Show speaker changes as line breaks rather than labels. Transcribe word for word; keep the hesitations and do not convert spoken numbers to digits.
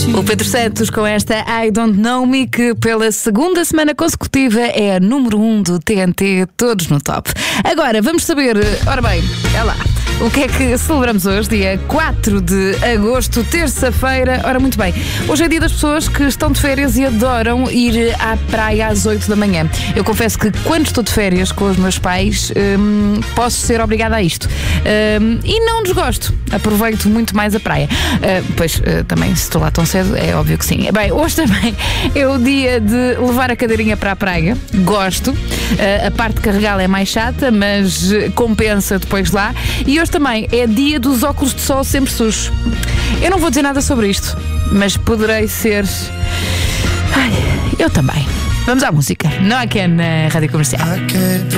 O Pedro Santos com esta I Don't Know Me, que pela segunda semana consecutiva é a número um do T N T, todos no top. Agora vamos saber, ora bem, é lá, o que é que celebramos hoje, dia quatro de agosto, terça-feira. Ora, muito bem, hoje é dia das pessoas que estão de férias e adoram ir à praia às oito da manhã. Eu confesso que quando estou de férias com os meus pais, hum, posso ser obrigada a isto. Hum, e não desgosto, aproveito muito mais a praia. Uh, pois, uh, também, se estou lá tão cedo, é óbvio que sim. Bem, hoje também é o dia de levar a cadeirinha para a praia. Gosto. Uh, a parte de carregá-la é mais chata, mas compensa depois lá. E hoje também é dia dos óculos de sol sempre sujos. Eu não vou dizer nada sobre isto, mas poderei ser... Ai, eu também. Vamos à música. Não há quem na Rádio Comercial.